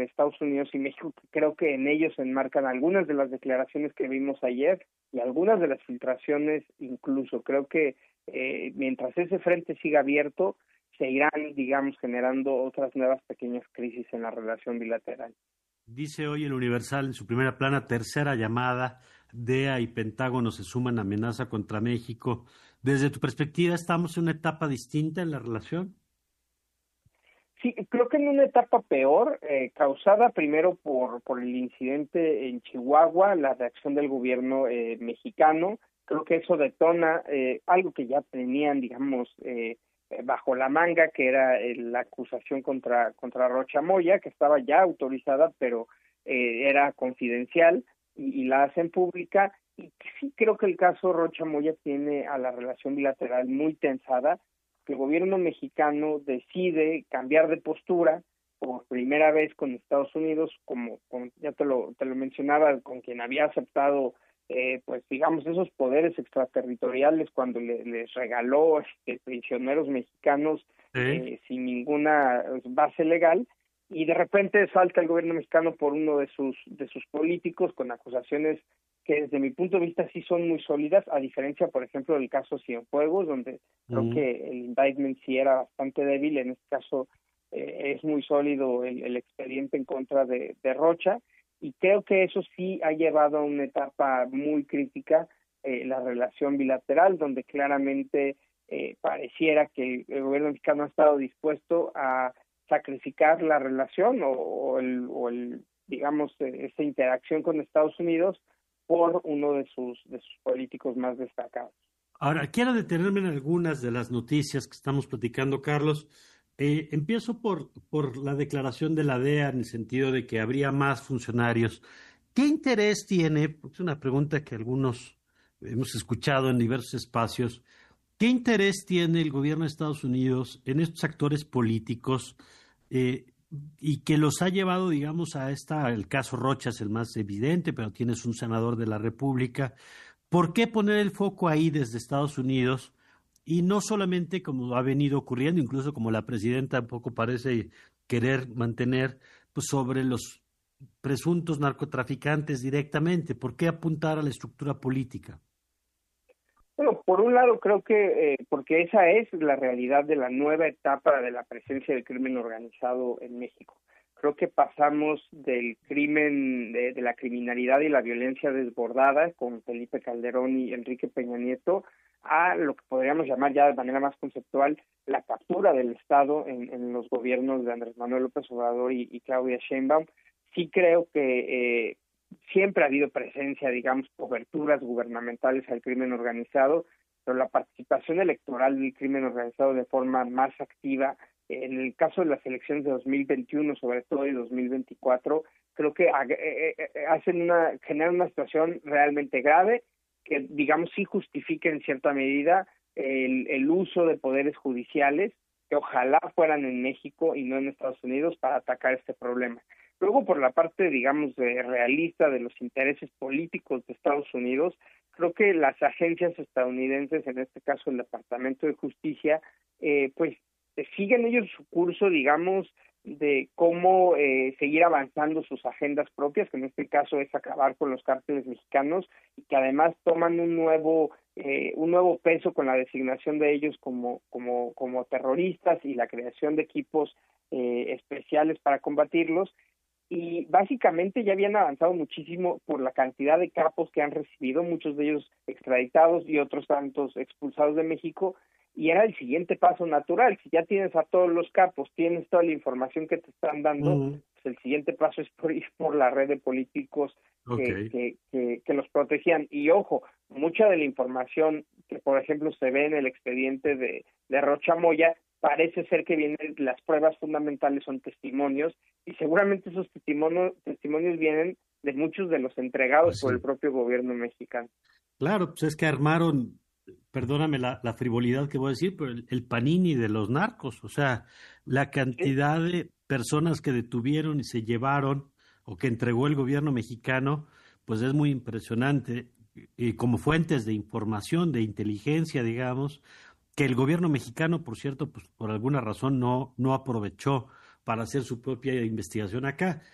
entre Estados Unidos y México, que creo que en ellos se enmarcan algunas de las declaraciones que vimos ayer y algunas de las filtraciones incluso. Creo que mientras ese frente siga abierto, se irán, digamos, generando otras nuevas pequeñas crisis en la relación bilateral. Dice hoy el Universal en su primera plana, tercera llamada, DEA y Pentágono se suman a amenaza contra México. Desde tu perspectiva, ¿estamos en una etapa distinta en la relación? Sí, creo que en una etapa peor, causada primero por el incidente en Chihuahua, la reacción del gobierno mexicano. Creo que eso detona algo que ya tenían, digamos, bajo la manga, que era la acusación contra Rocha Moya, que estaba ya autorizada, pero era confidencial y la hacen pública. Y sí creo que el caso Rocha Moya tiene a la relación bilateral muy tensada, que el gobierno mexicano decide cambiar de postura por primera vez con Estados Unidos, como ya te lo mencionaba, con quien había aceptado pues digamos esos poderes extraterritoriales cuando les regaló prisioneros mexicanos Sí. sin ninguna base legal, y de repente salta el gobierno mexicano por uno de sus políticos con acusaciones que desde mi punto de vista sí son muy sólidas, a diferencia, por ejemplo, del caso Cienfuegos, donde creo Mm. que el indictment sí era bastante débil. En este caso es muy sólido el expediente en contra de Rocha, y creo que eso sí ha llevado a una etapa muy crítica la relación bilateral, donde claramente pareciera que el gobierno mexicano ha estado dispuesto a sacrificar la relación o el digamos esa interacción con Estados Unidos por uno de sus políticos más destacados. Ahora, quiero detenerme en algunas de las noticias que estamos platicando, Carlos. Empiezo por la declaración de la DEA en el sentido de que habría más funcionarios. ¿Qué interés tiene? Porque es una pregunta que algunos hemos escuchado en diversos espacios. ¿Qué interés tiene el gobierno de Estados Unidos en estos actores políticos eh, y que los ha llevado, digamos, el caso Rocha es el más evidente, pero tienes un senador de la República? ¿Por qué poner el foco ahí desde Estados Unidos y no solamente como ha venido ocurriendo, incluso como la presidenta un poco parece querer mantener, pues sobre los presuntos narcotraficantes directamente? ¿Por qué apuntar a la estructura política? Bueno, por un lado creo que porque esa es la realidad de la nueva etapa de la presencia del crimen organizado en México. Creo que pasamos del crimen, de la criminalidad y la violencia desbordada con Felipe Calderón y Enrique Peña Nieto, a lo que podríamos llamar ya de manera más conceptual la captura del Estado en los gobiernos de Andrés Manuel López Obrador y Claudia Sheinbaum. Sí creo que siempre ha habido presencia, digamos, coberturas gubernamentales al crimen organizado, pero la participación electoral del crimen organizado de forma más activa, en el caso de las elecciones de 2021, sobre todo, y 2024, creo que generan una situación realmente grave que, digamos, sí justifica en cierta medida el uso de poderes judiciales que ojalá fueran en México y no en Estados Unidos para atacar este problema. Luego, por la parte, digamos, realista de los intereses políticos de Estados Unidos, creo que las agencias estadounidenses, en este caso el Departamento de Justicia, pues siguen ellos su curso, digamos, de cómo seguir avanzando sus agendas propias, que en este caso es acabar con los cárteles mexicanos, y que además toman un nuevo peso con la designación de ellos como terroristas y la creación de equipos especiales para combatirlos. Y básicamente ya habían avanzado muchísimo por la cantidad de capos que han recibido, muchos de ellos extraditados y otros tantos expulsados de México, y era el siguiente paso natural. Si ya tienes a todos los capos, tienes toda la información que te están dando, pues el siguiente paso es ir por la red de políticos Ok. que los protegían. Y ojo, mucha de la información que, por ejemplo, se ve en el expediente de Rocha Moya, parece ser que vienen, las pruebas fundamentales son testimonios, y seguramente esos testimonios vienen de muchos de los entregados Pues por el sí. propio gobierno mexicano. Claro, pues es que armaron, perdóname la frivolidad que voy a decir, pero el panini de los narcos, o sea, la Sí, cantidad de personas que detuvieron y se llevaron o que entregó el gobierno mexicano, pues es muy impresionante. Y como fuentes de información, de inteligencia, digamos, que el gobierno mexicano, por cierto, pues por alguna razón no aprovechó para hacer su propia investigación acá.